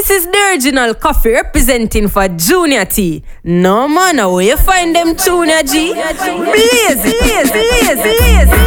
This is the original coffee representing for Junior T. No man, where you find them Junior G? Blaze it, blaze it, blaze it, blaze it.